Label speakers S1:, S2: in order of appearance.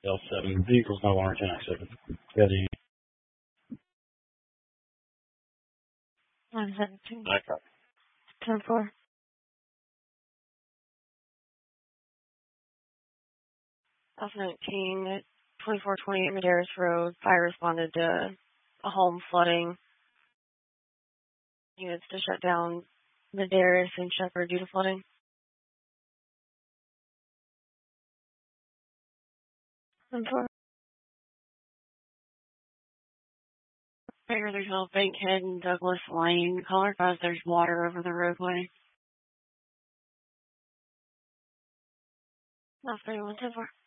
S1: L7. Vehicle's no longer 1097. Yeah, the
S2: 917.
S1: okay.
S2: 10-4. F-19 at 2428 Medeiros Road. Fire responded to a home flooding. Units to shut down Medeiros and Shepherd due to flooding. 10-4. There's no Bankhead and Douglas Lane. Caller advised there's water over the roadway. That's 31 10-4.